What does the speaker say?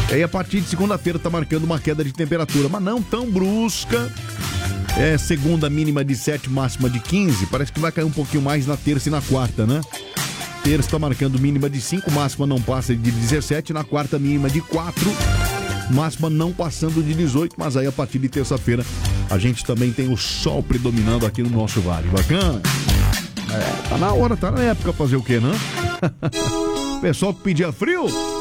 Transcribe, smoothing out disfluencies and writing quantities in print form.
E aí a partir de segunda-feira tá marcando uma queda de temperatura, mas não tão brusca. Segunda mínima de 7, máxima de 15. Parece que vai cair um pouquinho mais na terça e na quarta, né? Terça tá marcando mínima de 5, máxima não passa de 17. Na quarta, mínima de 4, máxima não passando de 18. Mas aí a partir de terça-feira a gente também tem o sol predominando aqui no nosso vale. Bacana? Tá na hora, tá na época fazer o quê, né? Pessoal que pedia frio,